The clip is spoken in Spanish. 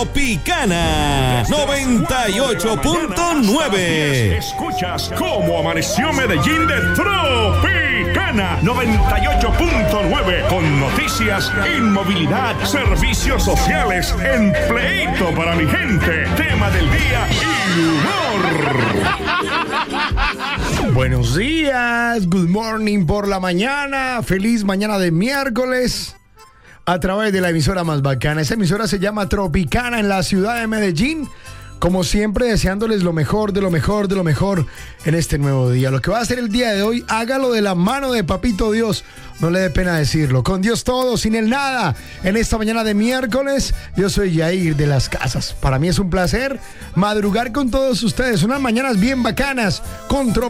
Tropicana 98.9. Escuchas cómo amaneció Medellín de Tropicana 98.9, con noticias, inmovilidad, servicios sociales, empleito para mi gente, tema del día y humor. Buenos días, good morning por la mañana, feliz mañana de miércoles. A través de la emisora más bacana. Esa emisora se llama Tropicana en la ciudad de Medellín. Como siempre, deseándoles lo mejor, de lo mejor, de lo mejor en este nuevo día. Lo que va a hacer el día de hoy, hágalo de la mano de Papito Dios. No le dé pena decirlo. Con Dios todo, sin el nada. En esta mañana de miércoles, yo soy Yair de las Casas. Para mí es un placer madrugar con todos ustedes. Unas mañanas bien bacanas con Tropicana.